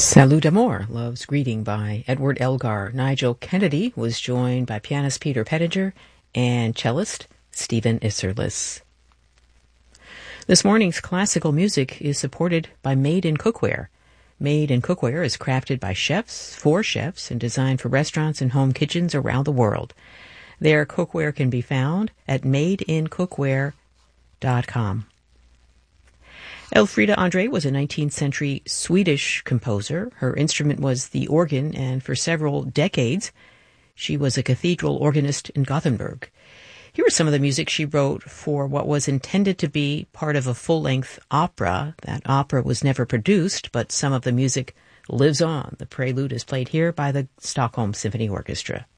Salut d'amour, Love's Greeting by Edward Elgar. Nigel Kennedy was joined by pianist Peter Pettinger and cellist Stephen Isserlis. This morning's classical music is supported by Made in Cookware. Made in Cookware is crafted by chefs, for chefs, and designed for restaurants and home kitchens around the world. Their cookware can be found at madeincookware.com. Elfrida Andre was a 19th century Swedish composer. Her instrument was the organ, and for several decades she was a cathedral organist in Gothenburg. Here is some of the music she wrote for what was intended to be part of a full-length opera. That opera was never produced, but some of the music lives on. The prelude is played here by the Stockholm Symphony Orchestra.